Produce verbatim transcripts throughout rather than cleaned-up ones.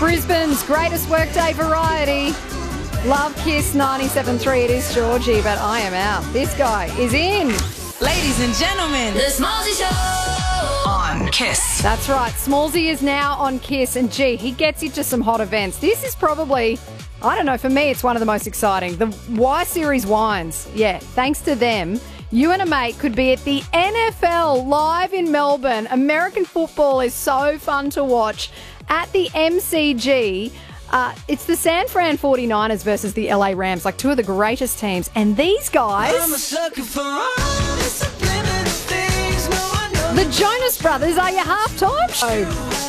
Brisbane's greatest workday variety. Love Kiss ninety-seven point three. It is Georgie, but I am out. This guy is in. Ladies and gentlemen, The Smallsy Show on Kiss. That's right. Smallsy is now on Kiss, and gee, he gets you to some hot events. This is probably, I don't know, for me, it's one of the most exciting. The Y Series wines. Yeah, thanks to them, you and a mate could be at the N F L live in Melbourne. American football is so fun to watch at the M C G. Uh, it's the San Fran forty-niners versus the L A Rams, like two of the greatest teams. And these guys, I'm a sucker for all the subliminal things no one knows. the Jonas Brothers, are your halftime show.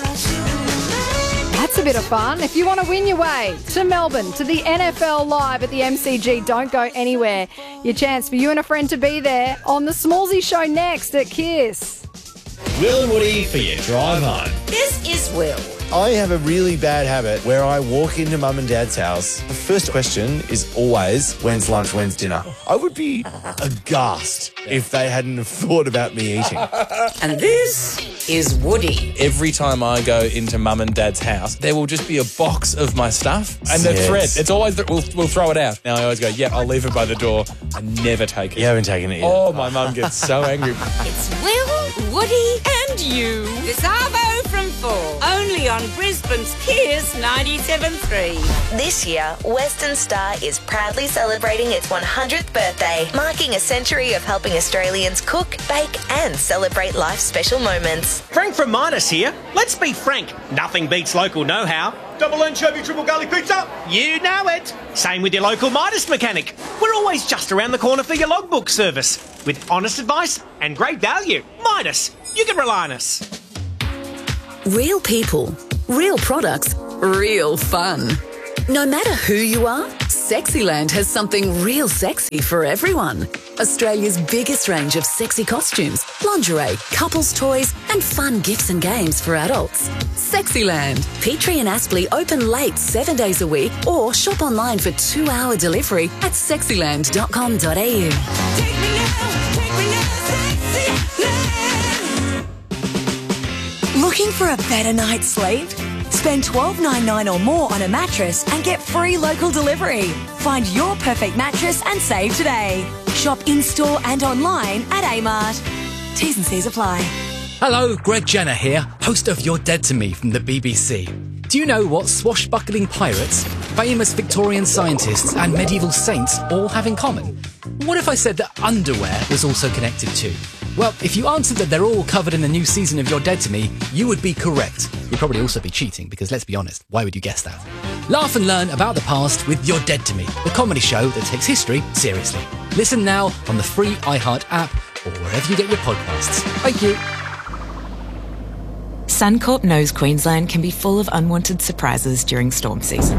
That's a bit of fun. If you want to win your way to Melbourne, to the N F L live at the M C G, don't go anywhere. Your chance for you and a friend to be there on the Smallsy Show next at Kiss. Will and Woody for your drive home. This is Will. I have a really bad habit where I walk into mum and dad's house. The first question is always, when's lunch, when's dinner? I would be aghast if they hadn't have thought about me eating. And this is Woody. Every time I go into mum and dad's house, there will just be a box of my stuff. And the Yes. thread, it's always that we'll, we'll throw it out. Now I always go, yeah, I'll leave it by the door. I never take it. You haven't taken it yet. Oh, my mum gets so angry. It's Will, Woody, and you. This Arvo from four. Only on Brisbane's Kiss ninety-seven point three. This year, Western Star is proudly celebrating its one hundredth birthday, marking a century of helping Australians cook, bake and celebrate life's special moments. Frank from Midas here. Let's be frank, nothing beats local know-how. Double anchovy, triple garlic pizza. You know it. Same with your local Midas mechanic. We're always just around the corner for your logbook service. With honest advice and great value. Midas, you can rely on us. Real people, real products, real fun. No matter who you are, Sexyland has something real sexy for everyone. Australia's biggest range of sexy costumes, lingerie, couples toys and fun gifts and games for adults. Sexyland. Petrie and Aspley open late seven days a week or shop online for two-hour delivery at sexyland dot com dot a u. Take me out, take me out, Sexyland. Looking for a better night's sleep? Spend twelve dollars ninety-nine or more on a mattress and get free local delivery. Find your perfect mattress and save today. Shop in-store and online at Amart. T's and C's apply. Hello, Greg Jenner here, host of You're Dead to Me from the B B C. Do you know what swashbuckling pirates, famous Victorian scientists and medieval saints all have in common? What if I said that underwear was also connected too? Well, if you answered that they're all covered in the new season of You're Dead to Me, you would be correct. You'd probably also be cheating, because let's be honest, why would you guess that? Laugh and learn about the past with You're Dead to Me, the comedy show that takes history seriously. Listen now on the free iHeart app or wherever you get your podcasts. Thank you. Suncorp knows Queensland can be full of unwanted surprises during storm season.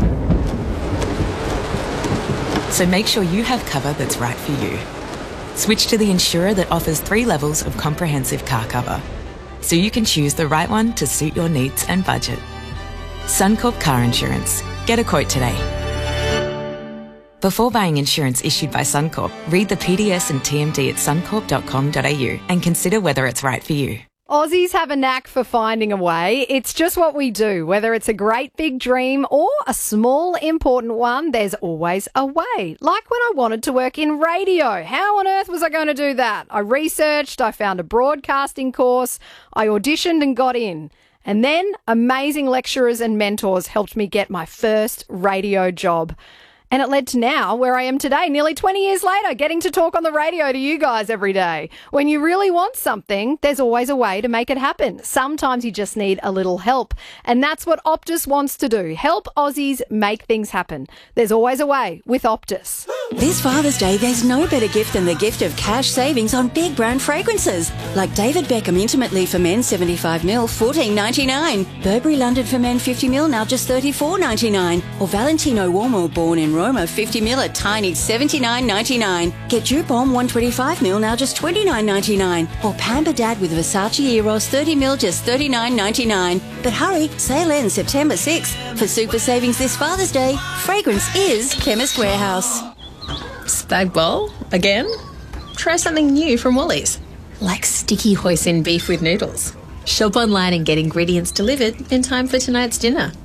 So make sure you have cover that's right for you. Switch to the insurer that offers three levels of comprehensive car cover, so you can choose the right one to suit your needs and budget. Suncorp Car Insurance. Get a quote today. Before buying insurance issued by Suncorp, read the P D S and T M D at suncorp dot com dot a u and consider whether it's right for you. Aussies have a knack for finding a way. It's just what we do. Whether it's a great big dream or a small important one, there's always a way. Like when I wanted to work in radio. How on earth was I going to do that? I researched, I found a broadcasting course, I auditioned and got in. And then amazing lecturers and mentors helped me get my first radio job. And it led to now where I am today, nearly twenty years later, getting to talk on the radio to you guys every day. When you really want something, there's always a way to make it happen. Sometimes you just need a little help. And that's what Optus wants to do. Help Aussies make things happen. There's always a way with Optus. This Father's Day, there's no better gift than the gift of cash savings on big brand fragrances. Like David Beckham Intimately for men seventy-five mil, fourteen ninety-nine. Burberry London for men fifty mil, now just thirty-four ninety-nine. Or Valentino Uomo Born in Roma fifty mil at tiny seventy-nine ninety-nine. Get Dupont one twenty-five mil, now just twenty-nine ninety-nine. Or Pamper Dad with Versace Eros thirty mil, just thirty-nine ninety-nine. But hurry, sale ends September sixth. For super savings this Father's Day, fragrance is Chemist Warehouse. Spag bowl? Again? Try something new from Woolies. Like sticky hoisin beef with noodles. Shop online and get ingredients delivered in time for tonight's dinner.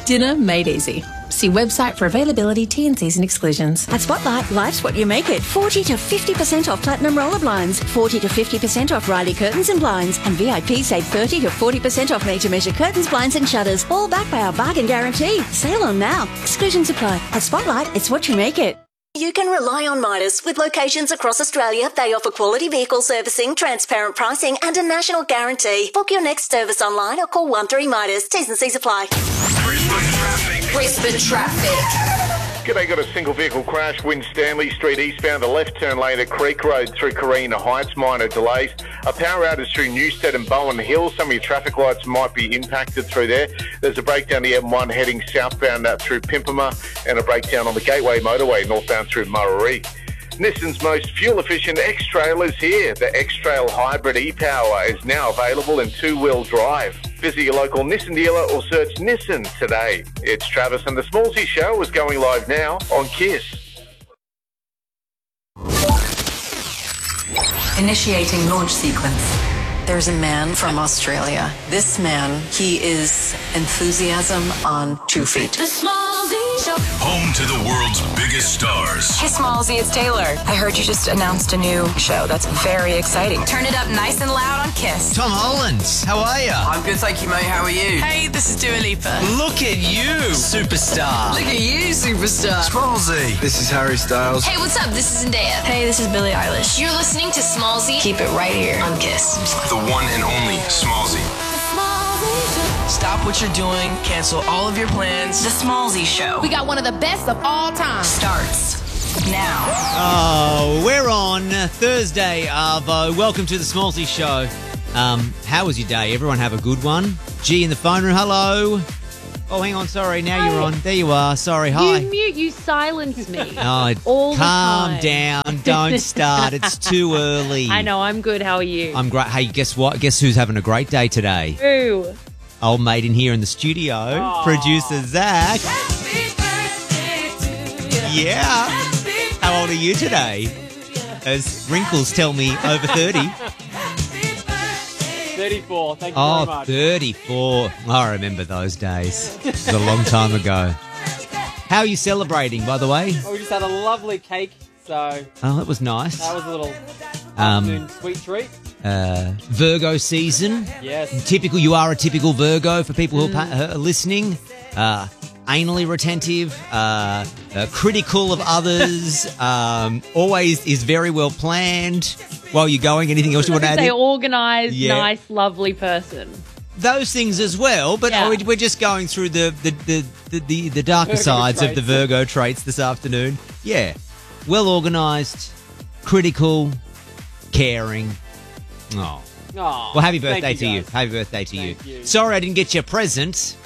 Dinner made easy. See website for availability, T and Cs and exclusions. At Spotlight, life's what you make it. forty to fifty percent off Platinum Roller Blinds, forty to fifty percent off Riley Curtains and Blinds, and V I P save thirty to forty percent off made-to-measure curtains, blinds and shutters, all backed by our bargain guarantee. Sale on now. Exclusions apply. At Spotlight, it's what you make it. You can rely on Midas. With locations across Australia, they offer quality vehicle servicing, transparent pricing and a national guarantee. Book your next service online or call one three Midas. T's and C's apply. Brisbane traffic. Brisbane traffic. G'day, got a single vehicle crash, Winstanley Street eastbound, the left turn lane at Creek Road through Carina Heights, minor delays. A power outage through Newstead and Bowen Hill. Some of your traffic lights might be impacted through there. There's a breakdown the M one heading southbound uh, through Pimpama, and a breakdown on the Gateway Motorway northbound through Murray. Nissan's most fuel-efficient X-Trail is here. The X-Trail Hybrid e-Power is now available in two-wheel drive. Visit your local Nissan dealer or search Nissan today. It's Travis and the Smallsy Show is going live now on KISS. Initiating launch sequence. There's a man from Australia. This man, he is enthusiasm on two feet. The Smallsy Show. Home to the world's biggest stars. Hey, Smallsy, it's Taylor. I heard you just announced a new show. That's very exciting. Turn it up nice and loud on KISS. Tom Holland, how are you? I'm good, thank you, mate. How are you? Hey, this is Dua Lipa. Look at you, superstar. Look at you, superstar. Smallsy. This is Harry Styles. Hey, what's up? This is Zendaya. Hey, this is Billie Eilish. You're listening to Smallsy. Keep it right here on KISS. The one and only Smallsy. Stop what you're doing. Cancel all of your plans. The Smallsy Show. We got one of the best of all time. Starts now. Oh, we're on Thursday, Arvo. Welcome to the Smallsy Show. Um, how was your day? Everyone have a good one? G in the phone room. Hello. Oh, hang on. Sorry. Now Hi. you're on. There you are. Sorry. Hi. You mute. You silence me. Oh, all the calm time. down. Don't start. It's too early. I know. I'm good. How are you? I'm great. Hey, guess what? Guess who's having a great day today? Who? Old mate in here in the studio. Aww. Producer Zach. Yeah. How old are you today? As wrinkles tell me, over thirty. thirty-four. Thank you Oh, very much. thirty-four. I remember those days. It was a long time ago. How are you celebrating, by the way? Well, we just had a lovely cake, so Oh, that was nice. that was a little Um, afternoon sweet treat. Uh, Virgo season. Yes. Typical. You are a typical Virgo for people who are, pa- uh, listening. Uh, anally retentive, uh, uh, critical of others, um, always is very well planned while you're going. Anything else you want to add? Say in? organised, Yeah. nice, lovely person. Those things as well, but Yeah. we're we're just going through the the, the, the, the, the darker Virgo sides of the traits. Virgo traits this afternoon. Yeah. Well organised, critical, caring. Oh. Aw, Well, happy thank birthday to you. guys. Happy birthday to you. Thank you. Sorry I didn't get you a present.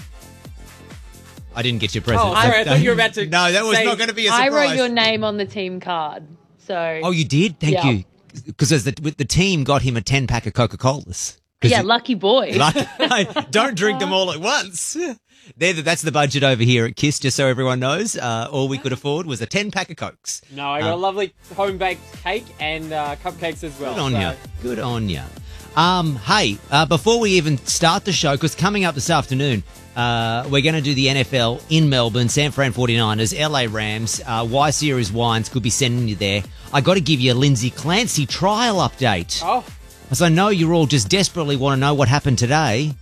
I didn't get you a present. Oh, sorry, I thought you were about to No, that was say- not going to be a I surprise. wrote your name on the team card. So Oh, you did? Thank Yeah. you. Because the, with the team got him a ten-pack of Coca-Colas. 'Cause yeah, you- lucky boy. Lucky. Don't drink them all at once. There, that's the budget over here at KISS, just so everyone knows. Uh, all we could afford was a ten-pack of Cokes. No, I got a Um, lovely home-baked cake and uh, cupcakes as well. Good on so- you. Good on you. Um, hey, uh, before we even start the show, because coming up this afternoon, uh, we're going to do the N F L in Melbourne, San Fran forty-niners, L A Rams, uh, Y Series Wines could be sending you there. I got to give you a Lindsay Clancy trial update. Oh. As I know you all just desperately want to know what happened today.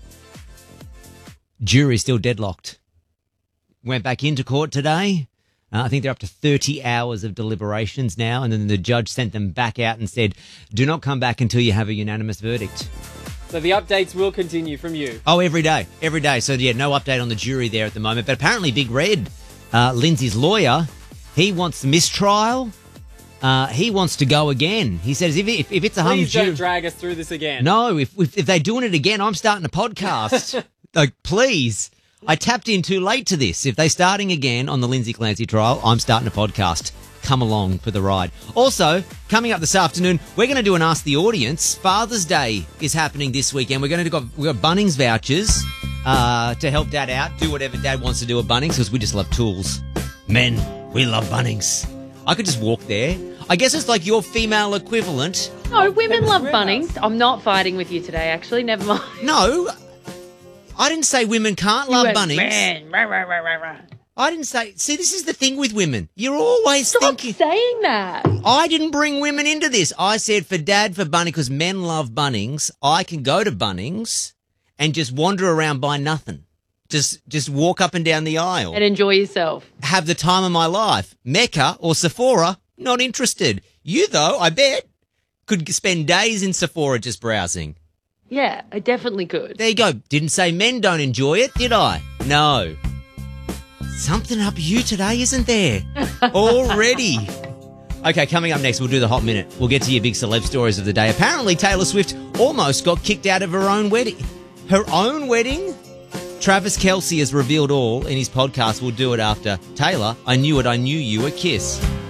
Jury's still deadlocked. Went back into court today. Uh, I think they're up to thirty hours of deliberations now, and then the judge sent them back out and said, do not come back until you have a unanimous verdict. So the updates will continue from you. Oh, every day. Every day. So, yeah, no update on the jury there at the moment. But apparently Big Red, uh, Lindsay's lawyer, he wants mistrial. Uh, he wants to go again. He says if, if, if it's a hung Please jury... don't drag us through this again. No, if, if if they're doing it again, I'm starting a podcast. Like, please. I tapped in too late to this. If they're starting again on the Lindsay Clancy trial, I'm starting a podcast. Come along for the ride. Also, coming up this afternoon, we're going to do an Ask the Audience. Father's Day is happening this weekend. We're going to do we've got Bunnings vouchers uh, to help Dad out, do whatever Dad wants to do at Bunnings, because we just love tools. Men, we love Bunnings. I could just walk there. I guess it's like your female equivalent. No, women love Bunnings. I'm not fighting with you today, actually. Never mind. No, I didn't say women can't love went, Bunnings. "Man, rah, rah, rah, rah, rah." I didn't say... See, this is the thing with women. You're always Stop thinking... saying that. I didn't bring women into this. I said for Dad, for Bunnings, because men love Bunnings, I can go to Bunnings and just wander around buy nothing. Just just walk up and down the aisle. And enjoy yourself. Have the time of my life. Mecca or Sephora, not interested. You, though, I bet, could spend days in Sephora just browsing. Yeah, I definitely could. There you go. Didn't say men don't enjoy it, did I? No. Something up you today, isn't there? Already. Okay, coming up next, we'll do the Hot Minute. We'll get to your big celeb stories of the day. Apparently, Taylor Swift almost got kicked out of her own wedding. Her own wedding? Travis Kelce has revealed all in his podcast. We'll do it after Taylor, I Knew It, I Knew You, a Kiss.